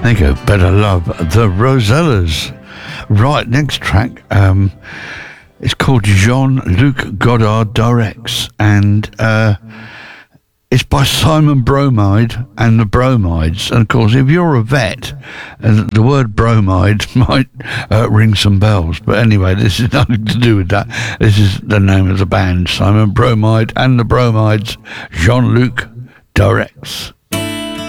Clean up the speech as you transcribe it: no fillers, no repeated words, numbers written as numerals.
There you go, Better Love, the Rosellas. Right, next track, it's called Jean-Luc Godard Directs, and it's by Simon Bromide and the Bromides. And of course, if you're a vet, the word bromide might ring some bells. But anyway, this is nothing to do with that. This is the name of the band, Simon Bromide and the Bromides, Jean-Luc Directs.